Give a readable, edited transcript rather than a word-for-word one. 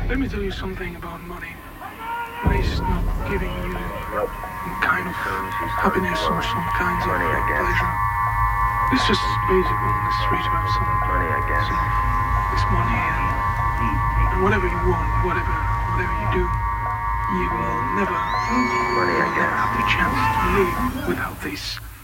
Let me tell you something about money. Money is not giving you some kind of happiness or some kinds of pleasure. It's just basically on the street to have some of this money and whatever you want, whatever you do, you will never have the chance to live without this.